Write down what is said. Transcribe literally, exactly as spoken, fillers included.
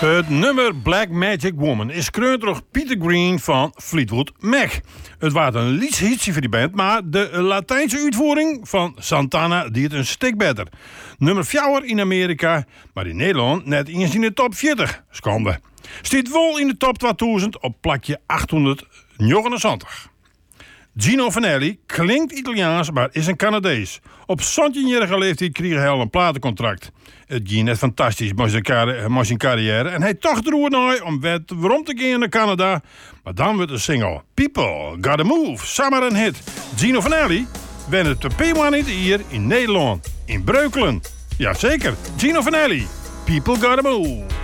Het nummer Black Magic Woman is kreund door Peter Green van Fleetwood Mac. Het was een liedshitje voor die band, maar de Latijnse uitvoering van Santana deed een stuk beter. Nummer vier in Amerika, maar in Nederland net eens in de top veertig. Schande. Stiet wel in de top tweeduizend op plakje achthonderdnegenenzeventig. Gino Vanelli klinkt Italiaans, maar is een Canadees. Op zestienjarige leeftijd kreeg hij al een platencontract. Het ging net fantastisch met zijn, carri- met zijn carrière. En hij toch droeg naar om waarom te gaan naar Canada. Maar dan werd de single People Gotta Move samen een hit. Gino Vanelli werd het de P één hit hier in Nederland. In Breukelen. Jazeker, Gino Vanelli. People Gotta Move.